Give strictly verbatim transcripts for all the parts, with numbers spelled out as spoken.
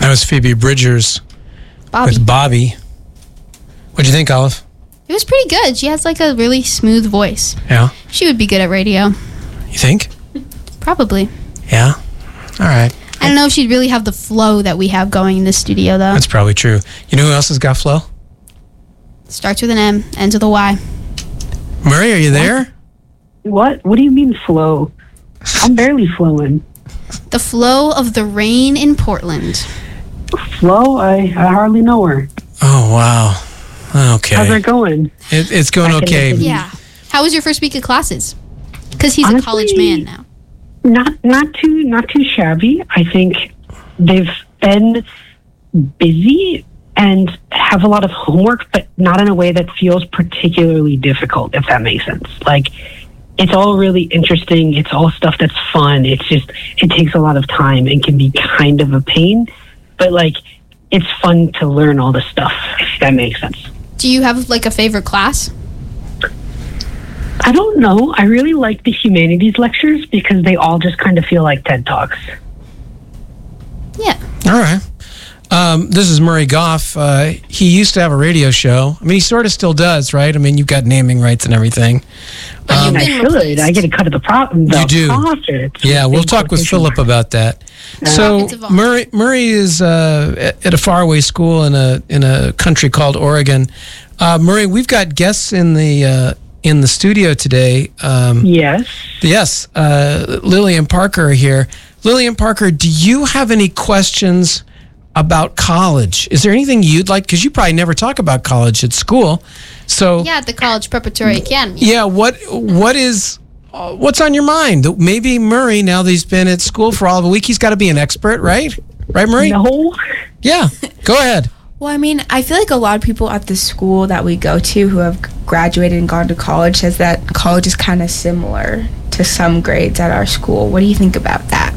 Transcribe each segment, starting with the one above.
That was Phoebe Bridgers Bobby. with Bobby. What'd you think, Olive? It was pretty good. She has like a really smooth voice. Yeah. She would be good at radio. You think? Probably. Yeah. All right. I don't know if she'd really have the flow that we have going in the studio, though. That's probably true. You know who else has got flow? Starts with an M, ends with a Y. Murray, are you there? What? What do you mean flow? I'm barely flowing. The flow of the rain in Portland. Flo? I, I hardly know her. Oh, wow. Okay. How's it going? It, it's going I can okay. listen. Yeah. How was your first week of classes? Because he's Honestly, a college man now. Not not too not too shabby. I think they've been busy and have a lot of homework, but not in a way that feels particularly difficult, if that makes sense. Like, it's all really interesting. It's all stuff that's fun. It's just, it takes a lot of time and can be kind of a pain, but like, it's fun to learn all this stuff, if that makes sense. Do you have like a favorite class? I don't know. I really like the humanities lectures because they all just kind of feel like TED Talks. Yeah. All right. Um, this is Murray Goff. Uh, he used to have a radio show. I mean, he sort of still does, right? I mean, you've got naming rights and everything. But Um, you've I been should. replaced. I get a cut of the, pro- the You do. profits. Yeah, we'll talk with Quotation Philip marks. about that. Uh, So Pockets of Murray Murray is uh, at at a faraway school in a in a country called Oregon. Uh, Murray, we've got guests in the uh, in the studio today. Um, Yes. Yes, uh, Lillian Parker here. Lillian Parker, do you have any questions about college? Is there anything you'd like? Because you probably never talk about college at school. So Yeah, at the College Preparatory Academy. yeah, what what is uh, what's on your mind? Maybe Murray, now that he's been at school for all of a week, he's got to be an expert, right? Right, Murray? No. Yeah. Go ahead. Well, I mean, I feel like a lot of people at the school that we go to who have graduated and gone to college says that college is kind of similar to some grades at our school. What do you think about that?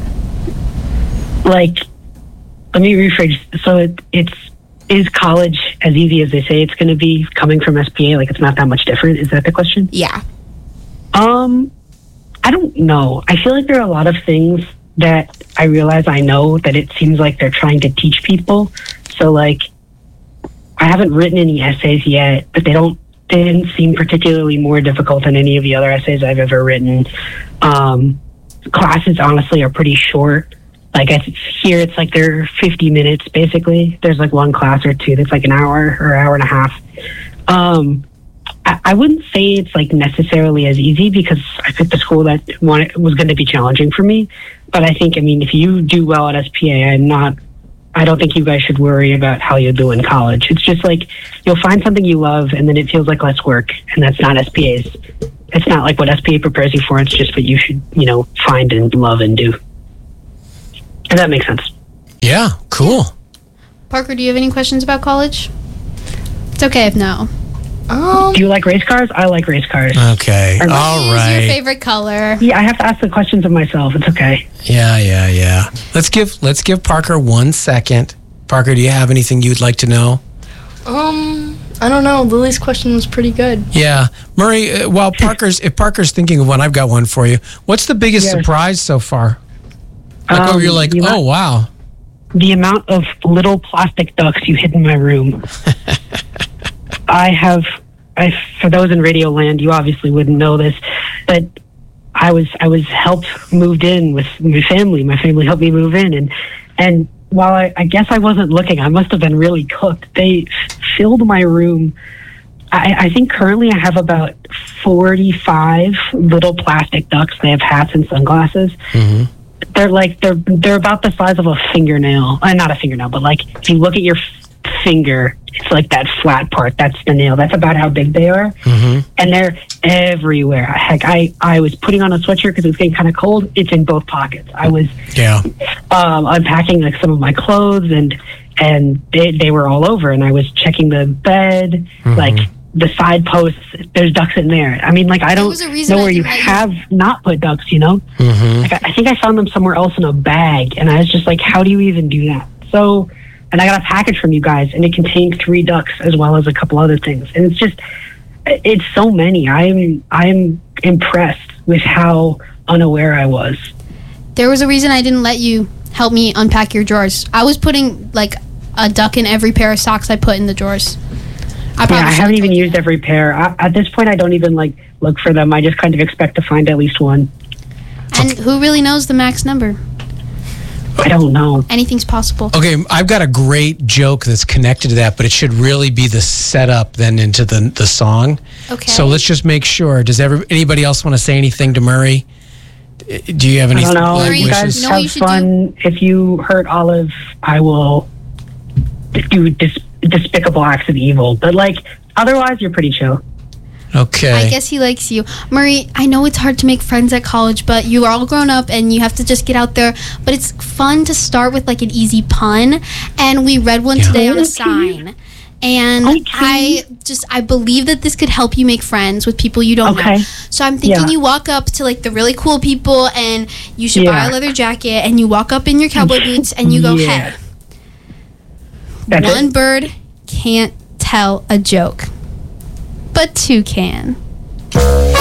Like, let me rephrase. So it, it's, is college as easy as they say it's going to be coming from S P A? Like, it's not that much different. Is that the question? Yeah. Um, I don't know. I feel like there are a lot of things that I realize I know that it seems like they're trying to teach people. So, like, I haven't written any essays yet, but they don't, they didn't seem particularly more difficult than any of the other essays I've ever written. Um, classes, honestly, are pretty short. Like, I th- here, it's like they're fifty minutes, basically. There's, like, one class or two that's, like, an hour or hour and a half. Um, I, I wouldn't say it's, like, necessarily as easy because I picked a school that wanted, was going to be challenging for me. But I think, I mean, if you do well at S P A, I'm not, I don't think you guys should worry about how you'll do in college. It's just, like, you'll find something you love, and then it feels like less work, and that's not S P A's. It's not, like, what S P A prepares you for. It's just what you should, you know, find and love and do. If that makes sense. Yeah, cool. Parker, do you have any questions about college? It's okay if no. Um, Do you like race cars? I like race cars. Okay. What All What is right. your favorite color? Yeah, I have to ask the questions of myself. It's okay. Yeah, yeah, yeah. Let's give let's give Parker one second. Parker, do you have anything you'd like to know? Um, I don't know. Lily's question was pretty good. Yeah, Murray. Uh, while Parker's if Parker's thinking of one, I've got one for you. What's the biggest Yes. surprise so far? Like, oh, Um, you're like, the amount- oh wow. The amount of little plastic ducks you hid in my room. I have, I, for those in Radio Land, you obviously wouldn't know this, but I was I was helped moved in with my family. My family helped me move in, and and while I, I guess I wasn't looking, I must have been really cooked. They filled my room. I, I think currently I have about forty-five little plastic ducks. They have hats and sunglasses. Mm-hmm. They're like they're they're about the size of a fingernail. Uh, not a fingernail, but like if you look at your f- finger, it's like that flat part. That's the nail. That's about how big they are, Mm-hmm. and they're everywhere. Heck, I I was putting on a sweatshirt because it was getting kind of cold. It's in both pockets. I was Yeah. um, unpacking like some of my clothes, and and they they were all over. And I was checking the bed, Mhm. like the side posts. There's ducks in there. I mean, like I don't was a reason know I where you didn't let you- have not put ducks. You know. Mm-hmm. Like, I I think I found them somewhere else in a bag, and I was just like, how do you even do that? So, and I got a package from you guys, and it contained three ducks as well as a couple other things. And it's just, it's so many. I'm, I'm impressed with how unaware I was. There was a reason I didn't let you help me unpack your drawers. I was putting like a duck in every pair of socks I put in the drawers. I, Yeah, I should've haven't even told you used that. every pair. I, at this point, I don't even like look for them. I just kind of expect to find at least one. And who really knows the max number? I don't know. Anything's possible. Okay, I've got a great joke that's connected to that, but it should really be the setup then into the the song. Okay. So let's just make sure. Does every, anybody else want to say anything to Murray? Do you have I any don't know. like, Murray, You wishes? guys You know what you have should fun. If you hurt Olive, I will do dis- despicable acts of evil. But like, otherwise, you're pretty chill. Okay. I guess he likes you. Murray, I know it's hard to make friends at college, but you are all grown up and you have to just get out there. But it's fun to start with like an easy pun. And we read one Yeah. today on a Okay. sign. And Okay. I just, I believe that this could help you make friends with people you don't Okay. know. So I'm thinking Yeah. you walk up to like the really cool people and you should buy Yeah. a leather jacket and you walk up in your cowboy boots and you go, Yeah. hey, That's one it. bird can't tell a joke, but two can.